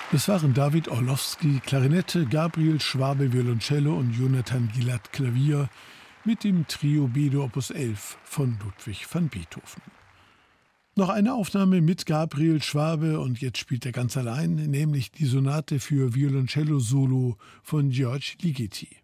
Das waren David Orlowski Klarinette, Gabriel Schwabe Violoncello und Jonathan Gilat Klavier mit dem Trio Bedo Opus 11 von Ludwig van Beethoven. Noch eine Aufnahme mit Gabriel Schwabe und jetzt spielt er ganz allein, nämlich die Sonate für Violoncello Solo von George Ligeti.